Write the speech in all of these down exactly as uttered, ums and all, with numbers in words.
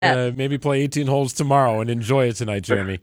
Uh, maybe play eighteen holes tomorrow and enjoy it tonight, Jeremy.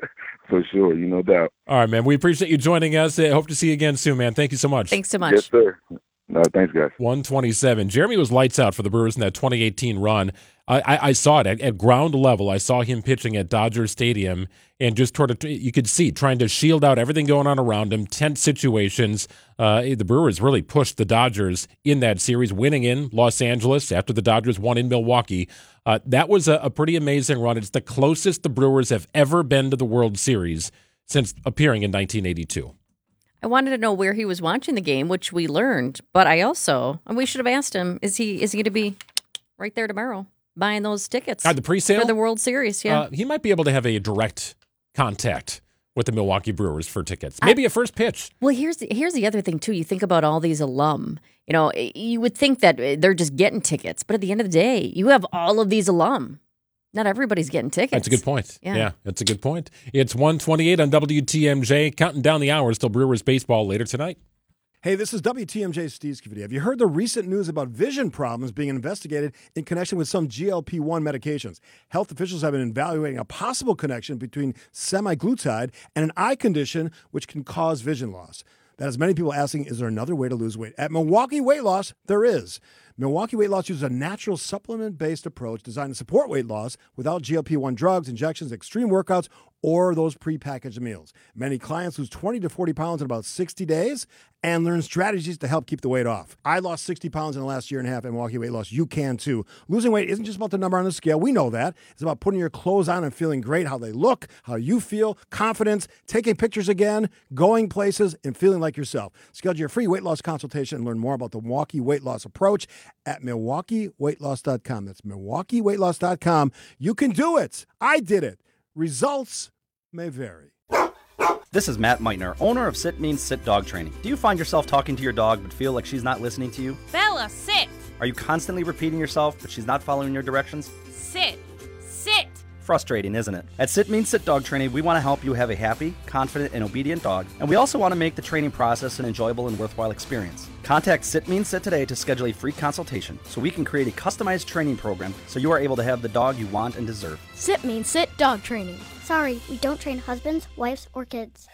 For sure, you no doubt. All right, man. We appreciate you joining us. Uh, hope to see you again soon, man. Thank you so much. Thanks so much. Yes, sir. No, thanks, guys. one twenty-seven. Jeremy was lights out for the Brewers in that twenty eighteen run. I, I, I saw it at, at ground level. I saw him pitching at Dodger Stadium, and just sort of, you could see, trying to shield out everything going on around him, tense situations. Uh, the Brewers really pushed the Dodgers in that series, winning in Los Angeles after the Dodgers won in Milwaukee. Uh, that was a, a pretty amazing run. It's the closest the Brewers have ever been to the World Series since appearing in nineteen eighty-two. I wanted to know where he was watching the game, which we learned, but I also, and we should have asked him, is he is he going to be right there tomorrow buying those tickets uh, the pre-sale? For the World Series? Yeah, uh, he might be able to have a direct contact with the Milwaukee Brewers for tickets. Maybe I, a first pitch. Well, here's the, here's the other thing, too. You think about all these alum. You know, you would think that they're just getting tickets, but at the end of the day, you have all of these alum. Not everybody's getting tickets. That's a good point. Yeah. yeah, that's a good point. It's one twenty-eight on W T M J. Counting down the hours till Brewers baseball later tonight. Hey, this is W T M J's Steve Scavidi. Have you heard the recent news about vision problems being investigated in connection with some G L P one medications? Health officials have been evaluating a possible connection between semaglutide and an eye condition which can cause vision loss. That has many people asking, is there another way to lose weight? At Milwaukee Weight Loss, there is. Milwaukee Weight Loss uses a natural supplement-based approach designed to support weight loss without G L P one drugs, injections, extreme workouts, or those prepackaged meals. Many clients lose twenty to forty pounds in about sixty days and learn strategies to help keep the weight off. I lost sixty pounds in the last year and a half at Milwaukee Weight Loss. You can too. Losing weight isn't just about the number on the scale. We know that. It's about putting your clothes on and feeling great, how they look, how you feel, confidence, taking pictures again, going places, and feeling like yourself. Schedule your free weight loss consultation and learn more about the Milwaukee Weight Loss approach at milwaukee weight loss dot com. That's milwaukee weight loss dot com. You can do it. I did it. Results may vary. This is Matt Meitner, owner of Sit Means Sit Dog Training. Do you find yourself talking to your dog but feel like she's not listening to you? Bella, sit! Are you constantly repeating yourself but she's not following your directions? Sit! Sit! Frustrating, isn't it? At Sit Means Sit Dog Training, we want to help you have a happy, confident, and obedient dog, and we also want to make the training process an enjoyable and worthwhile experience. Contact Sit Means Sit today to schedule a free consultation so we can create a customized training program so you are able to have the dog you want and deserve. Sit Means Sit Dog Training. Sorry, we don't train husbands, wives, or kids.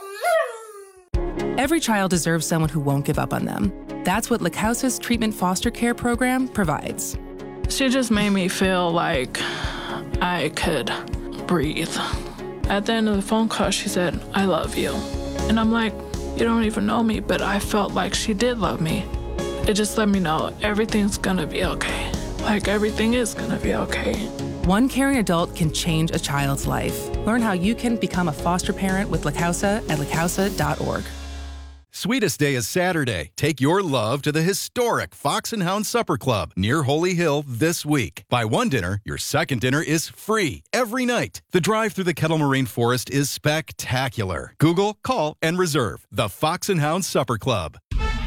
Every child deserves someone who won't give up on them. That's what Lacausa's Treatment Foster Care program provides. She just made me feel like I could breathe. At the end of the phone call, she said, I love you. And I'm like, you don't even know me, but I felt like she did love me. It just let me know everything's gonna be okay. Like everything is gonna be okay. One caring adult can change a child's life. Learn how you can become a foster parent with Lacausa at lacausa dot org. Sweetest Day is Saturday. Take your love to the historic Fox and Hound Supper Club near Holy Hill this week. Buy one dinner, your second dinner is free every night. The drive through the Kettle Moraine Forest is spectacular. Google, call, and reserve the Fox and Hound Supper Club.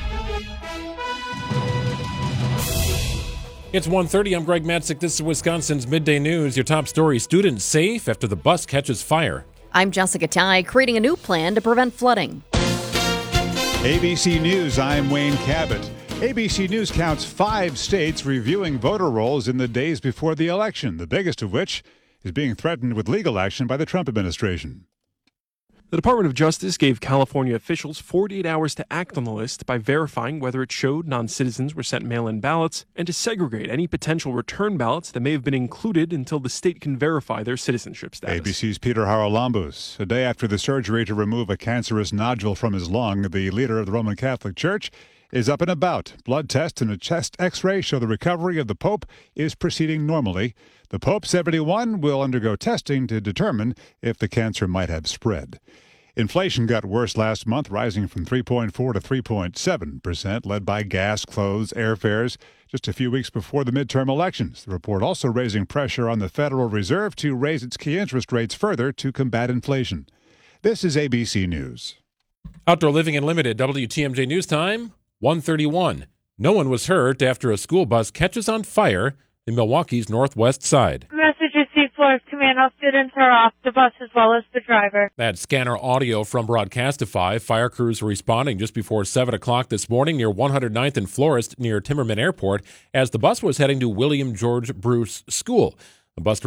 It's one thirty. I'm Greg Matzik. This is Wisconsin's Midday News. Your top story, students safe after the bus catches fire. I'm Jessica Ty, creating a new plan to prevent flooding. A B C News, I'm Wayne Cabot. A B C News counts five states reviewing voter rolls in the days before the election, the biggest of which is being threatened with legal action by the Trump administration. The Department of Justice gave California officials forty-eight hours to act on the list by verifying whether it showed non-citizens were sent mail-in ballots and to segregate any potential return ballots that may have been included until the state can verify their citizenship status. A B C's Peter Haralambous. A day after the surgery to remove a cancerous nodule from his lung, the leader of the Roman Catholic Church is up and about. Blood tests and a chest x-ray show the recovery of the Pope is proceeding normally. The Pope, seventy-one, will undergo testing to determine if the cancer might have spread. Inflation got worse last month, rising from three point four to three point seven percent, led by gas, clothes, airfares, just a few weeks before the midterm elections. The report also raising pressure on the Federal Reserve to raise its key interest rates further to combat inflation. This is A B C News. Outdoor Living Unlimited, W T M J News Time, one thirty-one. No one was hurt after a school bus catches on fire in Milwaukee's northwest side. Message received, Florence Command. All students are off the bus as well as the driver. That scanner audio from Broadcastify. Fire crews were responding just before seven o'clock this morning near one hundred ninth and Florist near Timmerman Airport as the bus was heading to William George Bruce School. The bus